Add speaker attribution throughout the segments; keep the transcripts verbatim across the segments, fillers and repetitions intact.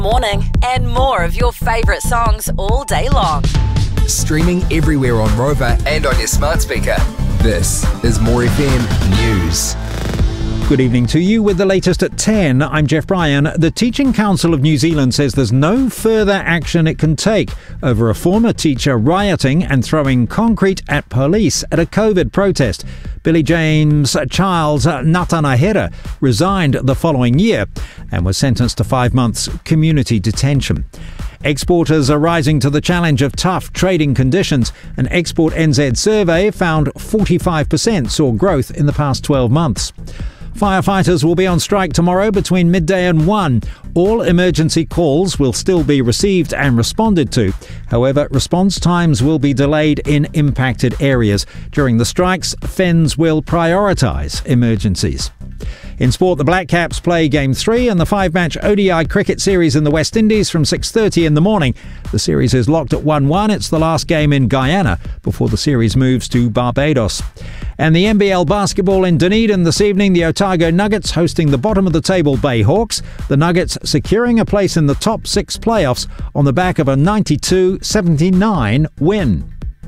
Speaker 1: Morning, and more of your favourite songs all day long.
Speaker 2: Streaming everywhere on Rover and on your smart speaker. This is More F M News.
Speaker 3: Good evening to you with the latest at ten. I'm Jeff Bryan. The Teaching Council of New Zealand says there's no further action it can take over a former teacher rioting and throwing concrete at police at a COVID protest. Billy James Charles Natanahera resigned the following year and was sentenced to five months community detention. Exporters are rising to the challenge of tough trading conditions. An Export N Z survey found forty-five percent saw growth in the past twelve months. Firefighters will be on strike tomorrow between midday and one. All emergency calls will still be received and responded to. However, response times will be delayed in impacted areas. During the strikes, F E N Z will prioritise emergencies. In sport, the Black Caps play Game three and the five-match O D I cricket series in the West Indies from six thirty in the morning. The series is locked at one one. It's the last game in Guyana before the series moves to Barbados. And the N B L basketball in Dunedin this evening, the Otago Nuggets hosting the bottom-of-the-table Bay Hawks. The Nuggets securing a place in the top six playoffs on the back of a ninety-two seventy-nine win.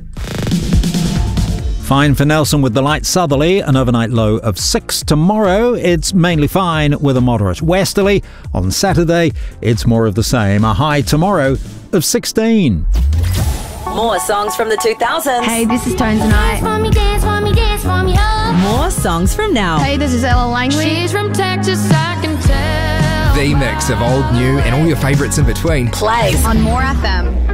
Speaker 3: Fine for Nelson with the light southerly, an overnight low of six. Tomorrow, it's mainly fine with a moderate westerly. On Saturday, it's more of the same. A high tomorrow of sixteen.
Speaker 1: More songs from the two thousands.
Speaker 4: Hey, this is Tones and I.
Speaker 5: For me, dance for me, dance for me, oh.
Speaker 1: More songs from now.
Speaker 4: Hey, this is Ella Langley.
Speaker 5: She's from Texas, I can tell.
Speaker 2: The mix of old, new, and all your favourites in between.
Speaker 1: Plays
Speaker 4: On More F M.